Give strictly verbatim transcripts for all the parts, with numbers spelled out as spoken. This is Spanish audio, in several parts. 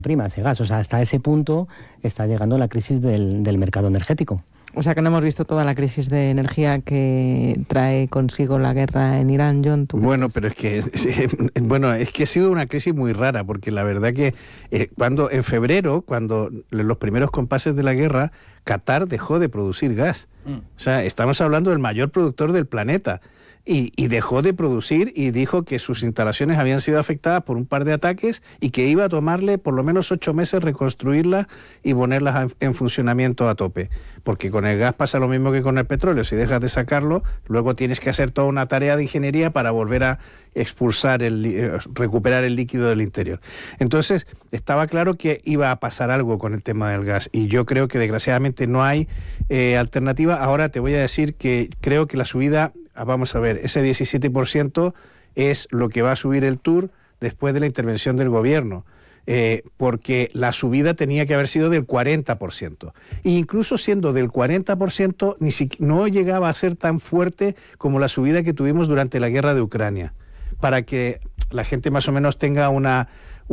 prima, ese gas. O sea, hasta ese punto está llegando la crisis del, del mercado energético. O sea que no hemos visto toda la crisis de energía que trae consigo la guerra en Irán, John. ¿Tú bueno, pero es que sí, bueno, es que ha sido una crisis muy rara, porque la verdad que eh, cuando en febrero, cuando los primeros compases de la guerra, Qatar dejó de producir gas. Mm. O sea, estamos hablando del mayor productor del planeta. Y, y dejó de producir y dijo que sus instalaciones habían sido afectadas por un par de ataques y que iba a tomarle por lo menos ocho meses reconstruirlas y ponerlas en, en funcionamiento a tope. Porque con el gas pasa lo mismo que con el petróleo. Si dejas de sacarlo, luego tienes que hacer toda una tarea de ingeniería para volver a expulsar, el, recuperar el líquido del interior. Entonces, estaba claro que iba a pasar algo con el tema del gas. Y yo creo que desgraciadamente no hay eh, alternativa. Ahora te voy a decir que creo que la subida... Vamos a ver, ese diecisiete por ciento es lo que va a subir el Tour después de la intervención del gobierno, eh, porque la subida tenía que haber sido del cuarenta por ciento. E incluso siendo del cuarenta por ciento, ni si, no llegaba a ser tan fuerte como la subida que tuvimos durante la guerra de Ucrania, para que la gente más o menos tenga una...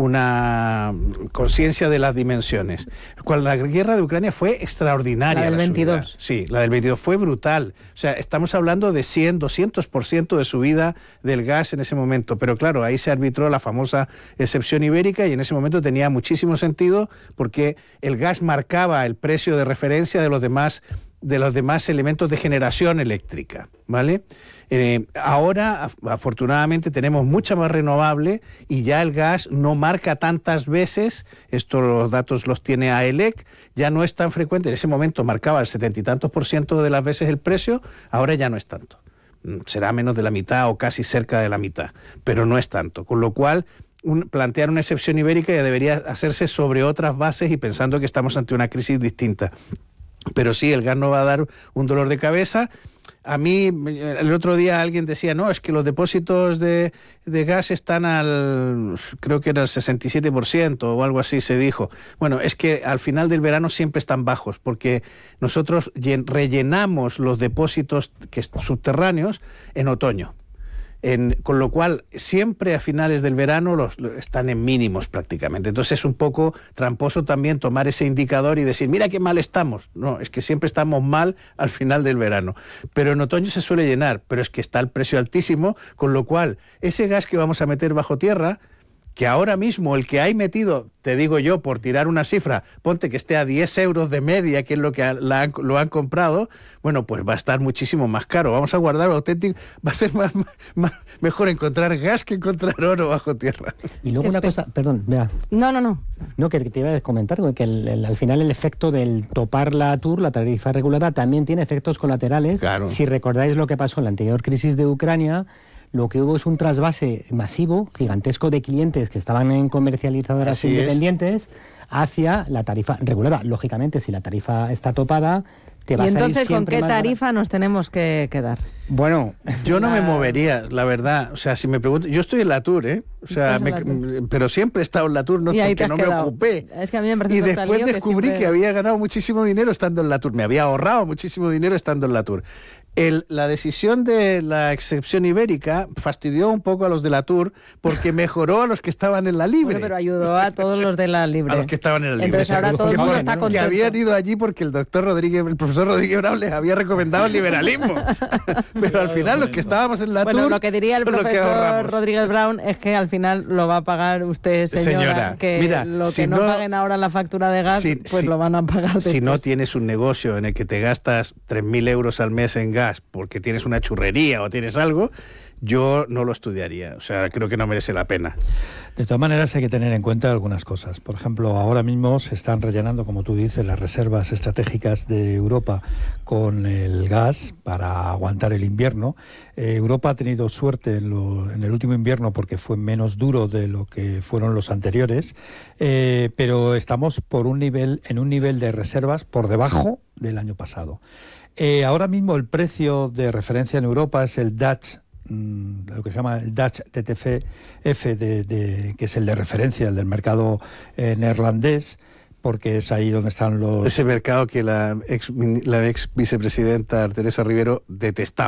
una conciencia de las dimensiones. Cuando la guerra de Ucrania fue extraordinaria. La del la veintidós. Subida. Sí, la del veintidós fue brutal. O sea, estamos hablando de cien, doscientos por ciento de subida del gas en ese momento. Pero claro, ahí se arbitró la famosa excepción ibérica y en ese momento tenía muchísimo sentido porque el gas marcaba el precio de referencia de los demás, de los demás elementos de generación eléctrica, ¿vale? Eh, ahora, afortunadamente, tenemos mucha más renovable y ya el gas no marca tantas veces, estos los datos los tiene A E L E C, ya no es tan frecuente, en ese momento marcaba el setenta y tantos por ciento de las veces el precio, ahora ya no es tanto, será menos de la mitad o casi cerca de la mitad, pero no es tanto, con lo cual... Un, plantear una excepción ibérica ya debería hacerse sobre otras bases y pensando que estamos ante una crisis distinta. Pero sí, el gas no va a dar un dolor de cabeza. A mí, el otro día alguien decía, no, es que los depósitos de, de gas están al, creo que era el sesenta y siete por ciento o algo así se dijo. Bueno, es que al final del verano siempre están bajos, porque nosotros rellenamos los depósitos que, subterráneos en otoño. En, con lo cual, siempre a finales del verano los, los están en mínimos prácticamente. Entonces es un poco tramposo también tomar ese indicador y decir, mira qué mal estamos. No, es que siempre estamos mal al final del verano. Pero en otoño se suele llenar, pero es que está el precio altísimo, con lo cual ese gas que vamos a meter bajo tierra, que ahora mismo el que hay metido, te digo yo, por tirar una cifra, ponte que esté a diez euros de media, que es lo que la han, lo han comprado, bueno, pues va a estar muchísimo más caro. Vamos a guardar auténtico, va a ser más, más mejor encontrar gas que encontrar oro bajo tierra. Y luego una cosa, perdón, vea. No, no, no. No, que te iba a comentar, que el, el, al final el efecto del topar la Tour, la tarifa regulada, también tiene efectos colaterales. Claro. Si recordáis lo que pasó en la anterior crisis de Ucrania, lo que hubo es un trasvase masivo, gigantesco, de clientes que estaban en comercializadoras Así independientes es. hacia la tarifa regulada. Lógicamente, si la tarifa está topada, te va a salir siempre más. ¿Y entonces con qué tarifa barato? Nos tenemos que quedar? Bueno, yo no la... me movería, la verdad. O sea, si me pregunto, yo estoy en la Tour, ¿eh? O sea, me, pero siempre he estado en la Tour, no porque no me ocupé. Es que a mí me y después descubrí que, siempre... que había ganado muchísimo dinero estando en la Tour. Me había ahorrado muchísimo dinero estando en la Tour. El, la decisión de la excepción ibérica fastidió un poco a los de la Tour porque mejoró a los que estaban en la Libre. Bueno, pero ayudó a todos los de la Libre. A los que estaban en la Libre. Entonces ahora todo el mundo está contento. Que habían ido allí porque el doctor Rodríguez, el profesor Rodríguez Brown les había recomendado el liberalismo. Pero al final los que estábamos en la bueno, Tour... Bueno, lo que diría el profesor Rodríguez Brown es que al final lo va a pagar usted, señora. señora que mira, lo que si no, no paguen ahora la factura de gas, si, pues si, lo van a pagar después. Si no tienes un negocio en el que te gastas tres mil euros al mes en gas porque tienes una churrería o tienes algo, yo no lo estudiaría. O sea, creo que no merece la pena. De todas maneras hay que tener en cuenta algunas cosas. Por ejemplo, ahora mismo se están rellenando, como tú dices, las reservas estratégicas de Europa con el gas para aguantar el invierno. Eh, Europa ha tenido suerte en, lo, en el último invierno porque fue menos duro de lo que fueron los anteriores, eh, pero estamos por un nivel, en un nivel de reservas por debajo del año pasado. Eh, ahora mismo el precio de referencia en Europa es el Dutch, mmm, lo que se llama el Dutch T T F, de, de, que es el de referencia, el del mercado eh, neerlandés, porque es ahí donde están los... Ese mercado que la ex, la ex vicepresidenta Teresa Rivero detestaba.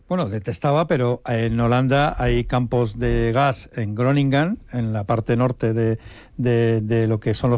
Bueno, detestaba, pero en Holanda hay campos de gas en Groningen, en la parte norte de, de, de lo que son los